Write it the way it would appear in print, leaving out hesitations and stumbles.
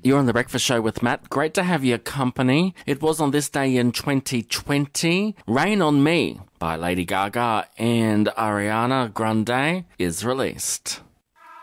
You're on The Breakfast Show with Matt. Great to have your company. It was on this day in 2020. Rain on Me by Lady Gaga and Ariana Grande is released.